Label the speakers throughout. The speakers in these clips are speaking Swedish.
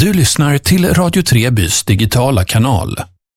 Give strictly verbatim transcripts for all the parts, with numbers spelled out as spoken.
Speaker 1: Du lyssnar till Radio Trebys digitala kanal.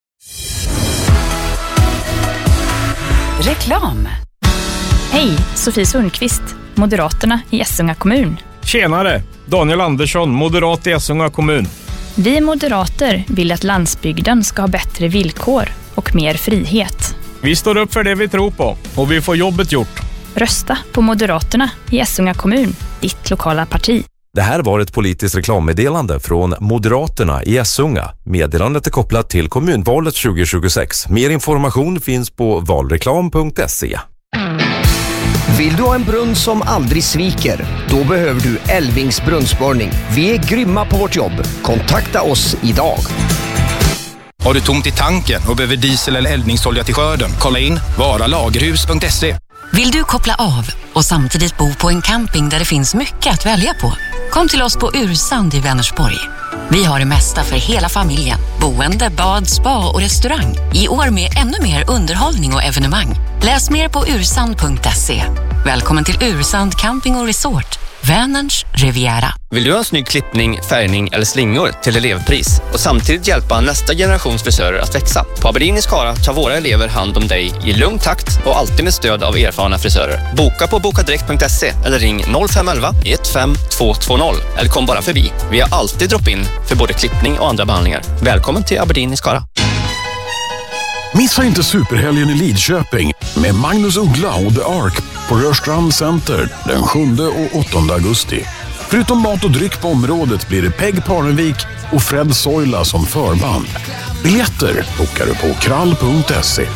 Speaker 2: Reklam.
Speaker 3: Hej, Sofie Sundqvist, Moderaterna i Essunga kommun.
Speaker 4: Tjenare, Daniel Andersson, moderat i Essunga kommun.
Speaker 3: Vi moderater vill att landsbygden ska ha bättre villkor och mer frihet.
Speaker 4: Vi står upp för det vi tror på och vi får jobbet gjort.
Speaker 3: Rösta på Moderaterna i Essunga kommun, ditt lokala parti.
Speaker 5: Det här var ett politiskt reklammeddelande från Moderaterna i Essunga. Meddelandet är kopplat till kommunvalet tjugo tjugosex. Mer information finns på valreklam punkt se.
Speaker 6: Vill du ha en brunn som aldrig sviker? Då behöver du Älvings brunnsborrning. Vi är grymma på vårt jobb. Kontakta oss idag.
Speaker 7: Har du tomt i tanken och behöver diesel eller eldningsolja till skörden? Kolla in varalagerhus punkt se.
Speaker 2: Vill du koppla av och samtidigt bo på en camping där det finns mycket att välja på? Kom till oss på Ursand i Vänersborg. Vi har det mesta för hela familjen. Boende, bad, spa och restaurang. I år med ännu mer underhållning och evenemang. Läs mer på ursand punkt se. Välkommen till Ursand Camping och Resort. Vänerns Riviera.
Speaker 8: Vill du ha en snygg klippning, färgning eller slingor till elevpris och samtidigt hjälpa nästa generations frisörer att växa? På Aberdeen i Skara tar våra elever hand om dig i lugn takt och alltid med stöd av erfarna frisörer. Boka på bokadirekt punkt se eller ring noll fem ett ett ett fem två två noll eller kom bara förbi. Vi har alltid drop-in för både klippning och andra behandlingar. Välkommen till Aberdeen i Skara.
Speaker 9: Missa inte superhelgen i Lidköping med Magnus Uggla och The Ark på Rörstrand Center den sjunde och åttonde augusti. Förutom mat och dryck på området blir det Peg Parnevik och Fred Soila som förband. Biljetter bokar du på krall punkt se.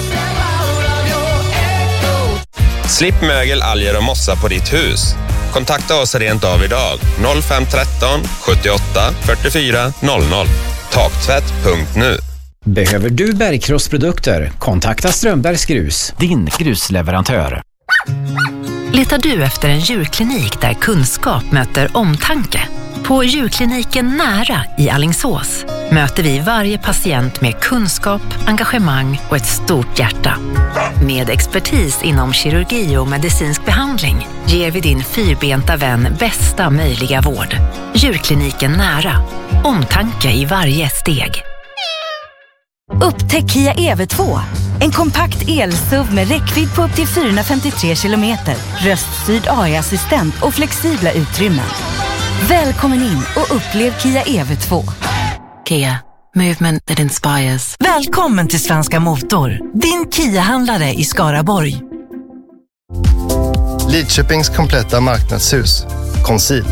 Speaker 10: Slipp mögel, alger och mossa på ditt hus. Kontakta oss rent av idag. noll fem ett tre sjuttioåtta fyrtiofyra noll noll. Taktvätt punkt nu.
Speaker 11: Behöver du bergkrossprodukter? Kontakta Strömbergs Grus, din grusleverantör.
Speaker 12: Letar du efter en djurklinik där kunskap möter omtanke? På djurkliniken Nära i Alingsås möter vi varje patient med kunskap, engagemang och ett stort hjärta. Med expertis inom kirurgi och medicinsk behandling ger vi din fyrbenta vän bästa möjliga vård. Djurkliniken Nära. Omtanke i varje steg.
Speaker 13: Upptäck Kia E V två. En kompakt el-S U V med räckvidd på upp till fyrahundrafemtiotre kilometer, röststyrd A I-assistent och flexibla utrymmen. Välkommen in och upplev Kia E V två.
Speaker 12: Kia. Movement that inspires.
Speaker 13: Välkommen till Svenska Motor, din Kia-handlare i Skaraborg.
Speaker 14: Lidköpings kompletta marknadshus. Konsil.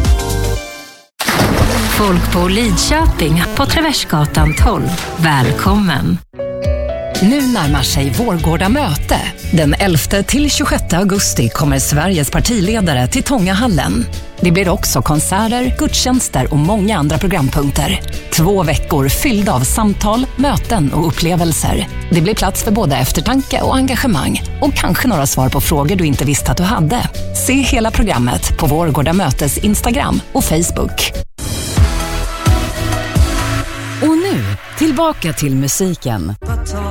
Speaker 12: Folk på Lidköping på Traversgatan tolv. Välkommen!
Speaker 15: Nu närmar sig Vårgårda möte. Den elfte till tjugosjätte augusti kommer Sveriges partiledare till Tångahallen. Det blir också konserter, gudstjänster och många andra programpunkter. Två veckor fyllda av samtal, möten och upplevelser. Det blir plats för både eftertanke och engagemang. Och kanske några svar på frågor du inte visste att du hade. Se hela programmet på Vårgårda mötes Instagram och Facebook.
Speaker 16: Och nu, tillbaka till musiken.